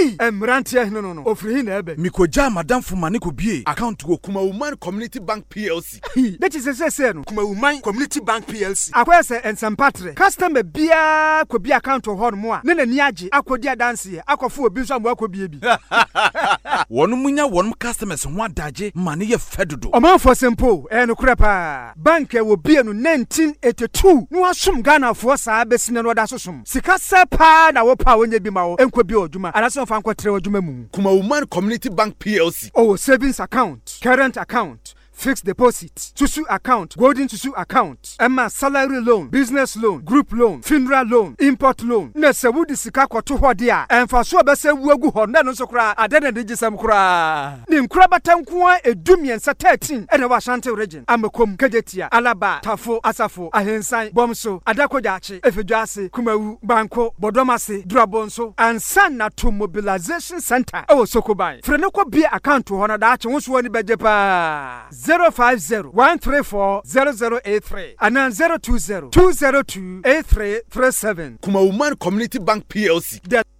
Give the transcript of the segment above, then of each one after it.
Hey, Emrantia no. Ofri na ebe. Mikoja madam Fumani ko bie account wo Kumawuman Community Bank PLC. That is say no. Kumawuman Community Bank PLC. Akwa se ensempatre. Customer bia ko bia account ho no mo a. Ne nani age akodi adanse akofo obi nso ambo akobie bi. Wonu munya wonu customers ho adaje mane ye fedodo. Omanfo simple no kura pa. Bank e wo bie no 1982. No asum Ghana fo saa besine no da sosum. Sika sepa na wo pa wonye bi ma wo enko bi odwuma. Anaso fa nko tre odwuma mu. Kumawuman Community Bank PLC. Oh, savings account, current account, fixed deposit, Susu account, golden Susu account, Emma salary loan, business loan, group loan, funeral loan, import loan. Nese wudi sika kwato hodia. Enfaso bese wuegu ho na no so kra adene de gisam kra. Nim kra batankuwa edumiensa 13 ene wa Ashanti region. Amekom Kejetia, Alaba, Tafo, Asafo, Ahensan, Bomso, Adakojachi, Efeduase, Kumawu, Banko, Bodomase, Durabonso, and Sana to Mobilization Center. Oh Sokobai. Frenoko be account to honor that wonso woni bejepa. 050-134-0083 and then 020-202-8337. Kumawuman Community Bank PLC.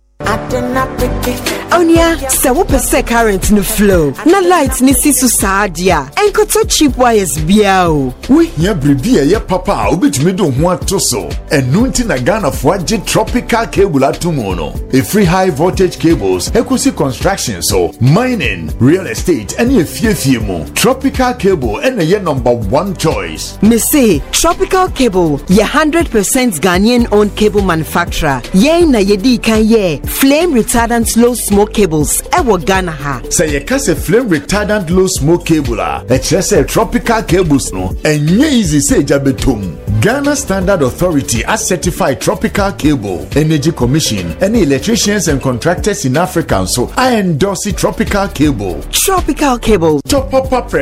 Onya, se wo pese current no flow. Na light ni sisu saadia. Enkoto cheap wires bia o. We hia bribia ye papa obetumi do ho atoso. Enu nti na Ghana fo age tropical cable atomo no. A free high voltage cables, ecosi construction so, mining, real estate, any efie mu. Tropical cable ene ye number 1 choice. Me say Tropical Cable, ye 100% Ghanaian owned cable manufacturer. Ye na ye di kan ye flame retardant low smoke cables ewo Ghana ha. Say ye kase flame retardant low smoke cable a say tropical cables no enye easy say jabetom. Ghana Standard Authority has certified Tropical Cable. Energy Commission, any electricians and contractors in Africa so I endorse Tropical Cable. Tropical Cable. Top up